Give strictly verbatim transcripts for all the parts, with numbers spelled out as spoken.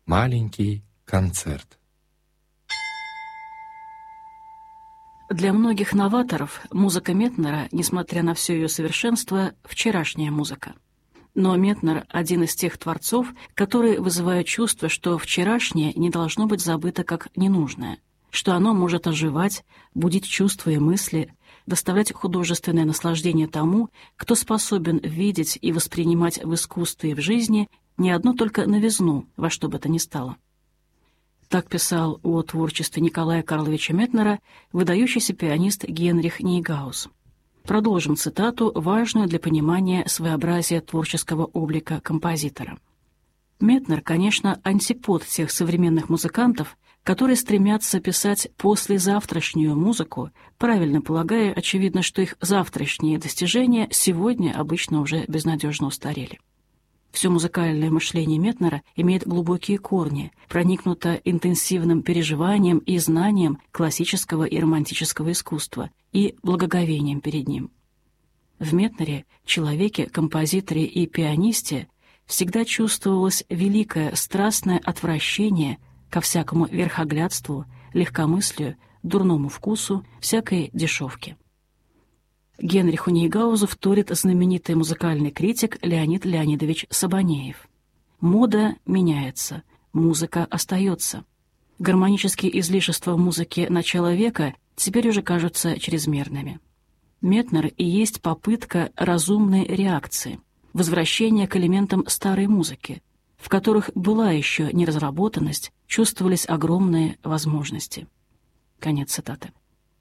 Маленький концерт. Для многих новаторов музыка Метнера, несмотря на все ее совершенство, вчерашняя музыка. Но Метнер – один из тех творцов, которые вызывают чувство, что вчерашнее не должно быть забыто как ненужное, что оно может оживать, будить чувства и мысли, доставлять художественное наслаждение тому, кто способен видеть и воспринимать в искусстве и в жизни не одну только новизну, во что бы то ни стало. Так писал о творчестве Николая Карловича Метнера выдающийся пианист Генрих Нейгаус. Продолжим цитату, важную для понимания своеобразия творческого облика композитора. Метнер, конечно, антипод тех современных музыкантов, которые стремятся писать послезавтрашнюю музыку, правильно полагая, очевидно, что их завтрашние достижения сегодня обычно уже безнадежно устарели. Все музыкальное мышление Метнера имеет глубокие корни, проникнуто интенсивным переживанием и знанием классического и романтического искусства и благоговением перед ним. В Метнере, человеке, композиторе и пианисте всегда чувствовалось великое страстное отвращение ко всякому верхоглядству, легкомыслию, дурному вкусу, всякой дешевке. Генриху Нейгаузу вторит знаменитый музыкальный критик Леонид Леонидович Сабанеев. Мода меняется, музыка остается. Гармонические излишества музыки начала века теперь уже кажутся чрезмерными. Метнер и есть попытка разумной реакции, возвращения к элементам старой музыки, в которых была еще неразработанность, чувствовались огромные возможности. Конец цитаты.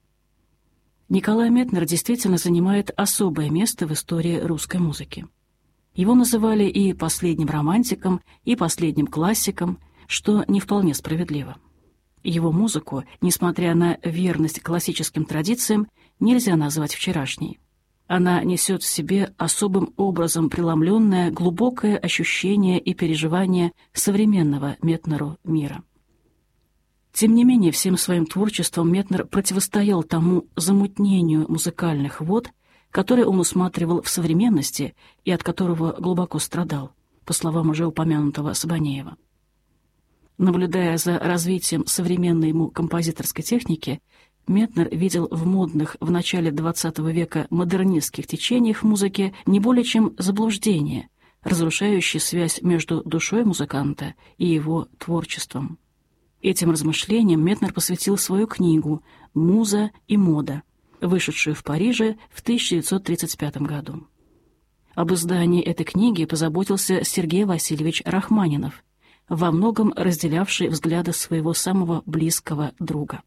Николай Метнер действительно занимает особое место в истории русской музыки. Его называли и последним романтиком, и последним классиком, что не вполне справедливо. Его музыку, несмотря на верность классическим традициям, нельзя назвать вчерашней. Она несет в себе особым образом преломленное глубокое ощущение и переживание современного Метнеру мира. Тем не менее, всем своим творчеством Метнер противостоял тому замутнению музыкальных вод, которое он усматривал в современности и от которого глубоко страдал, по словам уже упомянутого Сабанеева. Наблюдая за развитием современной ему композиторской техники, Метнер видел в модных в начале двадцатого века модернистских течениях музыки не более чем заблуждение, разрушающее связь между душой музыканта и его творчеством. Этим размышлениям Метнер посвятил свою книгу «Муза и мода», вышедшую в Париже в тысяча девятьсот тридцать пятом году. Об издании этой книги позаботился Сергей Васильевич Рахманинов, во многом разделявший взгляды своего самого близкого друга.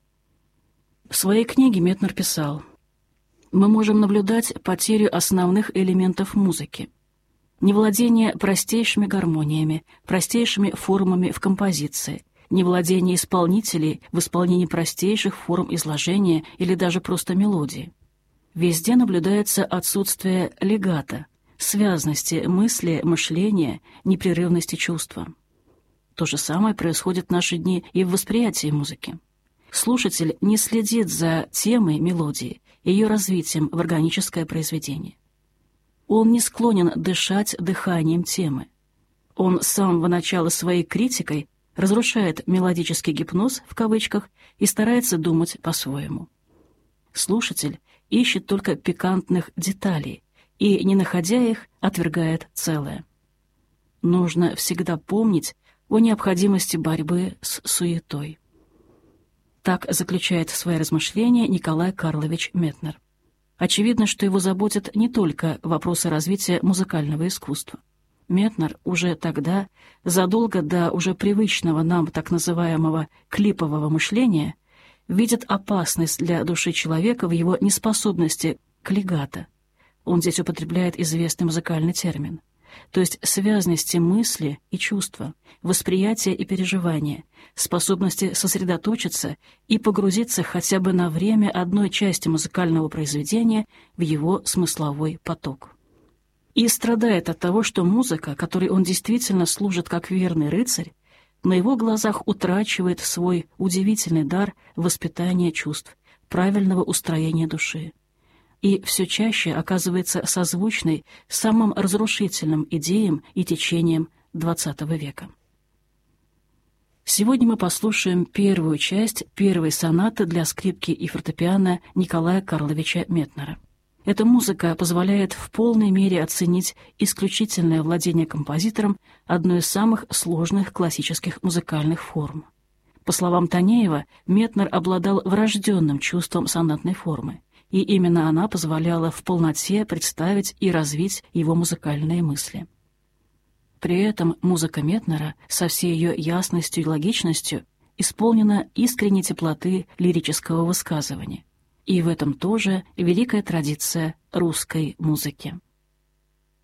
В своей книге Метнер писал: «Мы можем наблюдать потерю основных элементов музыки, невладение простейшими гармониями, простейшими формами в композиции, невладение исполнителей в исполнении простейших форм изложения или даже просто мелодии. Везде наблюдается отсутствие легато, связности мысли, мышления, непрерывности чувства. То же самое происходит в наши дни и в восприятии музыки. Слушатель не следит за темой мелодии, ее развитием в органическое произведение. Он не склонен дышать дыханием темы. Он с самого начала своей критикой разрушает мелодический гипноз, в кавычках, и старается думать по-своему. Слушатель ищет только пикантных деталей и, не находя их, отвергает целое. Нужно всегда помнить о необходимости борьбы с суетой». Так заключает свои размышления Николай Карлович Метнер. Очевидно, что его заботят не только вопросы развития музыкального искусства. Метнер уже тогда, задолго до уже привычного нам так называемого клипового мышления, видит опасность для души человека в его неспособности к легато. Он здесь употребляет известный музыкальный термин. То есть связности мысли и чувства, восприятия и переживания, способности сосредоточиться и погрузиться хотя бы на время одной части музыкального произведения в его смысловой поток. И страдает от того, что музыка, которой он действительно служит как верный рыцарь, на его глазах утрачивает свой удивительный дар воспитания чувств, правильного устроения души. И все чаще оказывается созвучной самым разрушительным идеям и течениям двадцатого века. Сегодня мы послушаем первую часть первой сонаты для скрипки и фортепиано Николая Карловича Метнера. Эта музыка позволяет в полной мере оценить исключительное владение композитором одной из самых сложных классических музыкальных форм. По словам Танеева, Метнер обладал врожденным чувством сонатной формы, и именно она позволяла в полноте представить и развить его музыкальные мысли. При этом музыка Метнера со всей ее ясностью и логичностью исполнена искренней теплоты лирического высказывания. И в этом тоже великая традиция русской музыки.